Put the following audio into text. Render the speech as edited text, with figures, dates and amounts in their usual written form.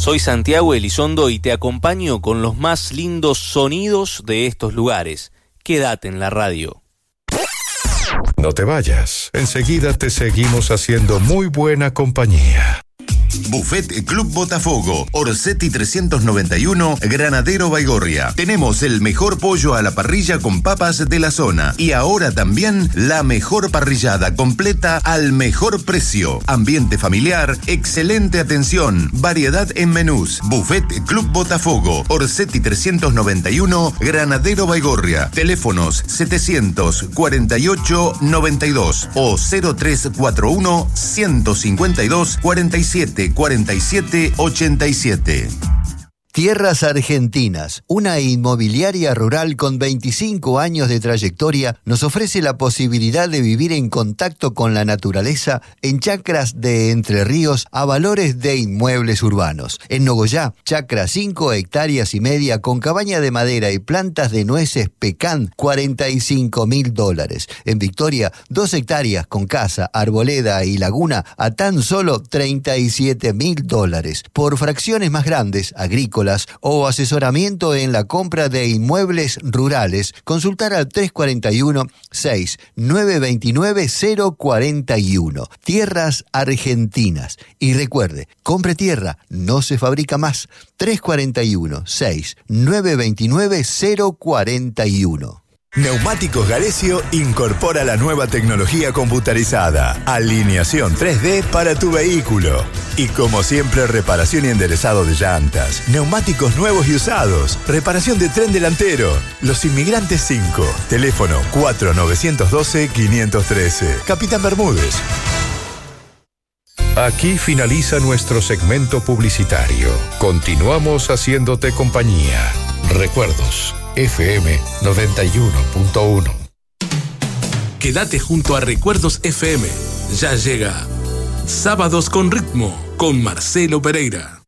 Soy Santiago Elizondo y te acompaño con los más lindos sonidos de estos lugares. Quédate en la radio. No te vayas, enseguida te seguimos haciendo muy buena compañía. Buffet Club Botafogo, Orsetti 391, Granadero Baigorria. Tenemos el mejor pollo a la parrilla con papas de la zona. Y ahora también la mejor parrillada completa al mejor precio. Ambiente familiar, excelente atención, variedad en menús. Buffet Club Botafogo, Orsetti 391, Granadero Baigorria. Teléfonos 748-92 o 0341 152 47 47 87. Tierras Argentinas, una inmobiliaria rural con 25 años de trayectoria, nos ofrece la posibilidad de vivir en contacto con la naturaleza en chacras de Entre Ríos a valores de inmuebles urbanos. En Nogoyá, chacra 5 hectáreas y media con cabaña de madera y plantas de nueces pecan, $45.000. En Victoria, 2 hectáreas con casa, arboleda y laguna a tan solo $37.000. Por fracciones más grandes, agrícolas o asesoramiento en la compra de inmuebles rurales, consultar al 341-6-929-041. Tierras Argentinas. Y recuerde, compre tierra, no se fabrica más. 341-6-929-041. Neumáticos Galesio incorpora la nueva tecnología computarizada, alineación 3D para tu vehículo. Y como siempre, reparación y enderezado de llantas, neumáticos nuevos y usados, reparación de tren delantero. Los Inmigrantes 5, teléfono 4912-513, Capitán Bermúdez. Aquí finaliza nuestro segmento publicitario. Continuamos haciéndote compañía. Recuerdos, FM 91.1. Quédate junto a Recuerdos FM. Ya llega Sábados con Ritmo con Marcelo Pereira.